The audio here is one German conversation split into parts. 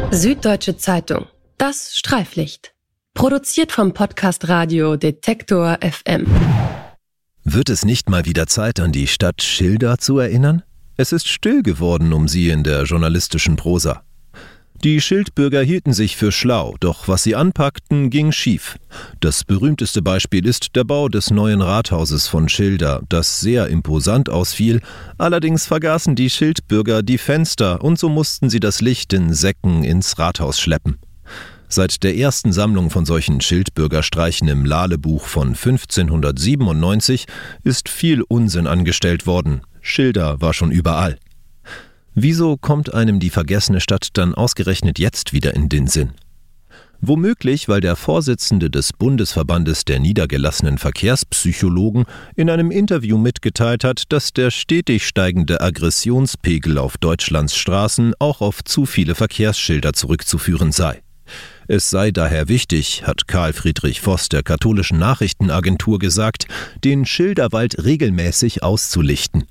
Süddeutsche Zeitung. Das Streiflicht. Produziert vom Podcast Radio Detektor FM. Wird es nicht mal wieder Zeit, an die Stadt Schilda zu erinnern? Es ist still geworden um sie in der journalistischen Prosa. Die Schildbürger hielten sich für schlau, doch was sie anpackten, ging schief. Das berühmteste Beispiel ist der Bau des neuen Rathauses von Schilda, das sehr imposant ausfiel. Allerdings vergaßen die Schildbürger die Fenster und so mussten sie das Licht in Säcken ins Rathaus schleppen. Seit der ersten Sammlung von solchen Schildbürgerstreichen im Lale-Buch von 1597 ist viel Unsinn angestellt worden. Schilda war schon überall. Wieso kommt einem die vergessene Stadt dann ausgerechnet jetzt wieder in den Sinn? Womöglich, weil der Vorsitzende des Bundesverbandes der niedergelassenen Verkehrspsychologen in einem Interview mitgeteilt hat, dass der stetig steigende Aggressionspegel auf Deutschlands Straßen auch auf zu viele Verkehrsschilder zurückzuführen sei. Es sei daher wichtig, hat Karl Friedrich Voss der katholischen Nachrichtenagentur gesagt, den Schilderwald regelmäßig auszulichten.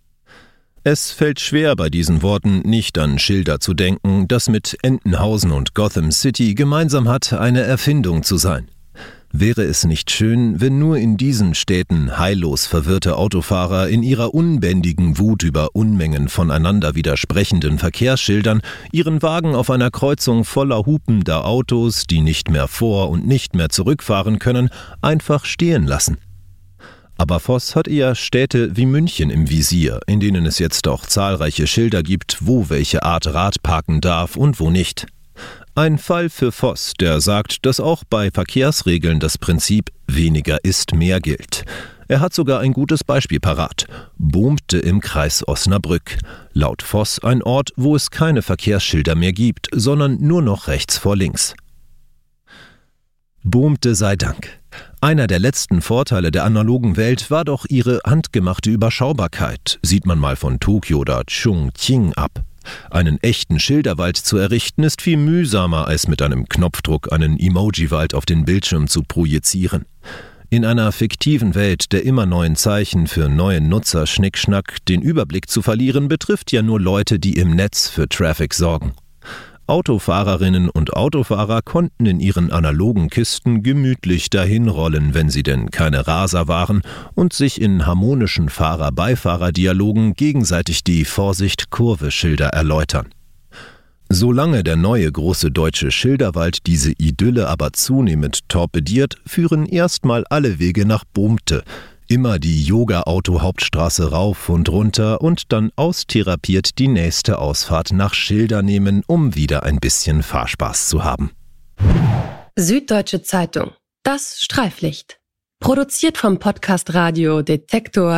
Es fällt schwer, bei diesen Worten nicht an Schilda zu denken, das mit Entenhausen und Gotham City gemeinsam hat, eine Erfindung zu sein. Wäre es nicht schön, wenn nur in diesen Städten heillos verwirrte Autofahrer in ihrer unbändigen Wut über Unmengen voneinander widersprechenden Verkehrsschildern ihren Wagen auf einer Kreuzung voller hupender Autos, die nicht mehr vor- und nicht mehr zurückfahren können, einfach stehen lassen? Aber Voss hat eher Städte wie München im Visier, in denen es jetzt auch zahlreiche Schilder gibt, wo welche Art Rad parken darf und wo nicht. Ein Fall für Voss, der sagt, dass auch bei Verkehrsregeln das Prinzip weniger ist mehr gilt. Er hat sogar ein gutes Beispiel parat. Bohmte im Kreis Osnabrück. Laut Voss ein Ort, wo es keine Verkehrsschilder mehr gibt, sondern nur noch rechts vor links. Bohmte sei Dank. Einer der letzten Vorteile der analogen Welt war doch ihre handgemachte Überschaubarkeit, sieht man mal von Tokio oder Chongqing ab. Einen echten Schilderwald zu errichten ist viel mühsamer, als mit einem Knopfdruck einen Emoji-Wald auf den Bildschirm zu projizieren. In einer fiktiven Welt der immer neuen Zeichen für neue Nutzer Schnickschnack den Überblick zu verlieren, betrifft ja nur Leute, die im Netz für Traffic sorgen. Autofahrerinnen und Autofahrer konnten in ihren analogen Kisten gemütlich dahinrollen, wenn sie denn keine Raser waren, und sich in harmonischen Fahrer-Beifahrer-Dialogen gegenseitig die Vorsicht-Kurve-Schilder erläutern. Solange der neue große deutsche Schilderwald diese Idylle aber zunehmend torpediert, führen erstmal alle Wege nach Bohmte. Immer die Yoga-Auto-Hauptstraße rauf und runter und dann austherapiert die nächste Ausfahrt nach Schilda nehmen, um wieder ein bisschen Fahrspaß zu haben. Süddeutsche Zeitung. Das Streiflicht. Produziert vom Podcast Radio Detektor